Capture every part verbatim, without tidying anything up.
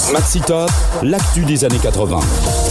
Maxi Top, l'actu des années quatre-vingts.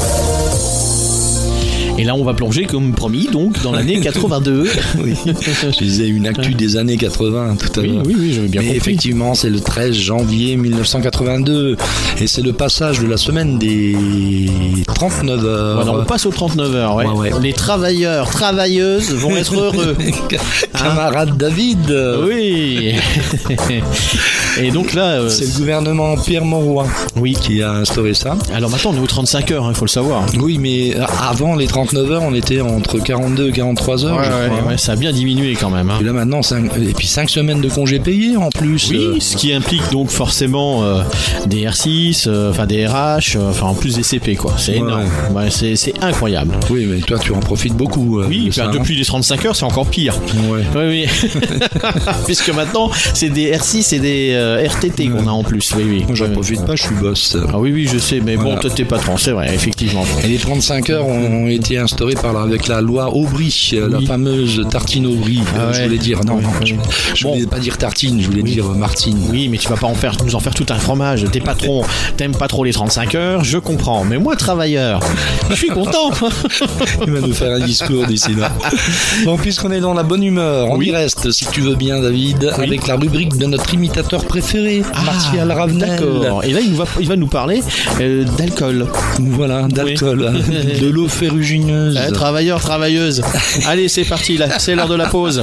Et là, on va plonger, comme promis, donc, dans l'année quatre-vingt-deux. Oui, je disais une actu des années quatre-vingts tout à oui, l'heure. Oui, oui, j'avais bien Mais compris. effectivement, c'est le treize janvier mille neuf cent quatre-vingt-deux. Et c'est le passage de la semaine des trente-neuf heures. Voilà, on passe aux trente-neuf heures, ouais. Ouais, ouais. Les travailleurs, travailleuses vont être heureux. Camarade David. Oui. Et donc là... Euh, c'est le gouvernement Pierre Mauroy oui. qui a instauré ça. Alors maintenant, on est aux trente-cinq heures, il hein, faut le savoir. Oui, mais avant les trente-neuf heures, on était entre quarante-deux et quarante-trois heures, ouais, je ouais, crois. Ouais, ça a bien diminué quand même. Hein. Et là maintenant, cinq, et puis cinq semaines de congés payés en plus. Oui, euh... ce qui implique donc forcément euh, des R six, enfin euh, des R H, enfin euh, en plus des C P, quoi. C'est ouais, énorme. Ouais. Ouais, c'est, c'est incroyable. Oui, mais toi, tu en profites beaucoup. Euh, oui, de bah, ça, depuis hein. les trente-cinq heures, c'est encore pire. Ouais. Oui, oui. Puisque maintenant, c'est des R six et des euh, R T T ouais. qu'on a en plus. Oui, oui. Moi, j'en ouais. profite pas, je suis boss. Ah oui, oui, je sais, mais voilà. Bon, toi, t'es patron, c'est vrai, effectivement. Et les trente-cinq heures ont été instaurées par la, avec la loi Aubry, oui. la fameuse tartine Aubry. Ah ouais. Je voulais dire, non, oui, non, oui. je, je bon. voulais pas dire tartine, je voulais oui. dire Martine. Oui, mais tu vas pas en faire, nous en faire tout un fromage. T'es patron, t'aimes pas trop les trente-cinq heures, je comprends. Mais moi, travailleur, je suis content. Il va nous faire un discours d'ici là. Bon, puisqu'on est dans la bonne humeur, on oui. y reste, si tu veux bien, David, oui. avec la rubrique de notre imitateur préféré, ah, Martial Ravenel. D'accord. Et là, il va, il va nous parler euh, d'alcool. Voilà, d'alcool. Oui. De l'eau ferrugineuse. Euh, travailleur, travailleuse. Allez, c'est parti, là, c'est l'heure de la pause.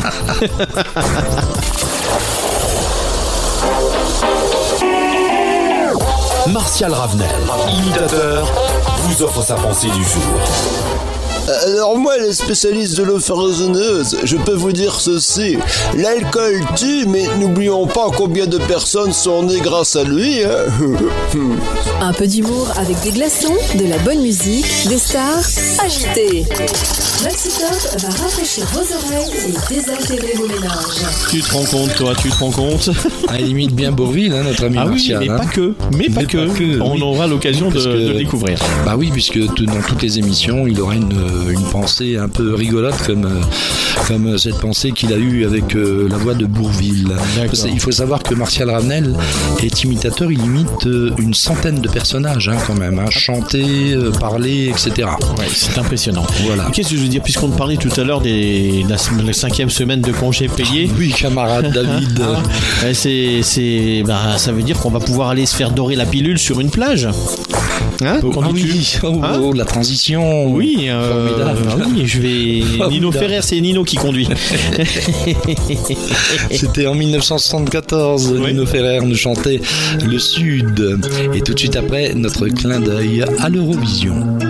Martial Ravenel, imitateur, vous offre sa pensée du jour. Alors moi, les spécialistes de l'eau ferrugineuse, je peux vous dire ceci. L'alcool tue, mais n'oublions pas combien de personnes sont nées grâce à lui. Hein. Un peu d'humour avec des glaçons, de la bonne musique, des stars agitées. Maxi Top va rafraîchir vos oreilles et désaltérer vos ménages. Tu te rends compte, toi, tu te rends compte. À la limite bien Bourville, hein, notre ami ah Martial. Oui, mais hein. pas que, mais, mais pas, que. pas que. On oui. aura l'occasion de, que, de le découvrir. Bah oui, puisque dans toutes les émissions, il aura une une pensée un peu rigolote comme, comme cette pensée qu'il a eue avec euh, la voix de Bourville. Il faut savoir que Martial Ravenel est imitateur, il imite euh, une centaine de personnages hein, quand même, hein, chanter, euh, parler, et cetera. Ouais, c'est impressionnant. Voilà. Qu'est-ce que je veux dire, puisqu'on parlait tout à l'heure de la, la cinquième semaine de congés payés. Oui, camarade David. ah, c'est, c'est, bah, ça veut dire qu'on va pouvoir aller se faire dorer la pilule sur une plage. Hein oh, ah oui, oh, hein oh, la transition. Oui, euh, ah oui, je vais. Formidable. Nino Ferrer, c'est Nino qui conduit. C'était en dix-neuf cent soixante-quatorze. Oui. Nino Ferrer nous chantait Le Sud. Et tout de suite après, notre clin d'œil à l'Eurovision.